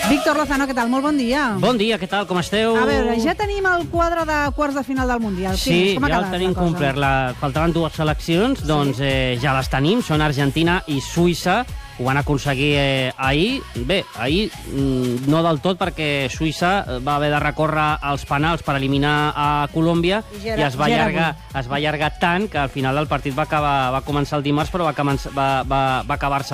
Víctor Lozano, què tal? Molt bon dia. Bon dia, què tal? Com esteu? A veure, ja tenim el quadre de quarts de final del Mundial. Sí, ja el tenim complert. Faltaven dues seleccions, doncs ja les tenim. Són Argentina i Suïssa. Ho van aconseguir ahir. Bé, ahir no del tot, perquè Suïssa va haver de recórrer als penals per eliminar a Colòmbia i es va allargar tant que al final el partit va començar el dimarts, però va acabar-se